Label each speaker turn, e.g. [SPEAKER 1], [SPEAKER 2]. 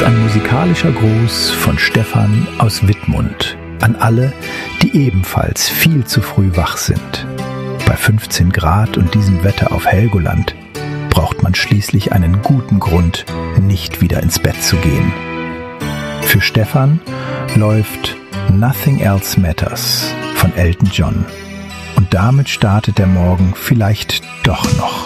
[SPEAKER 1] ist ein musikalischer Gruß von Stefan aus Wittmund an alle, die ebenfalls viel zu früh wach sind. Bei 15 Grad und diesem Wetter auf Helgoland braucht man schließlich einen guten Grund, nicht wieder ins Bett zu gehen. Für Stefan läuft Nothing Else Matters von Elton John. Und damit startet der Morgen vielleicht doch noch.